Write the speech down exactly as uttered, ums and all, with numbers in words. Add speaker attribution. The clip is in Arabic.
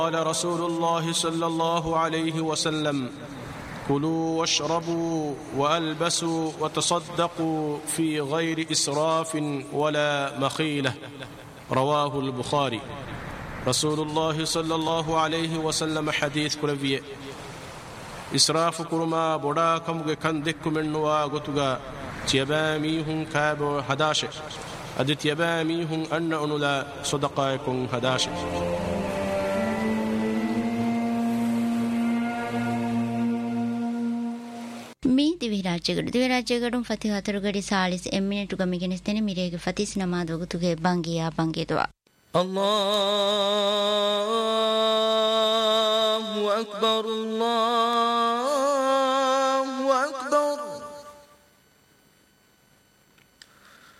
Speaker 1: قال رسول الله صلى الله عليه وسلم كلوا واشربوا وألبسوا وتصدقوا في غير إسراف ولا مخيلة رواه البخاري. رسول الله صلى الله عليه وسلم حديث كربيه إسراف كرما بودا كمغ كندك منوا غتغا تيباميهم كابو هداش أدت يباميهم أن أنلا صدقائكم هداش.
Speaker 2: ಮೀ ದಿವಿರಾಜ್ಯಗಡು ದಿವಿರಾಜ್ಯಗಡು ಫತಿ ಹತರುಗಡಿ ಸಾಲಿಸ್ ಎಮ್ಮಿನೆಟುಗ ಮಿಗೆನೆಸ್ತೇನೆ ಮಿರೇಗೆ ಫತಿಸ್ ನಮಾದ್ ವಗುತುಗೆ ಬಂಗಿಯಾ ಬಂಗೆದುವ
Speaker 3: الله أكبر الله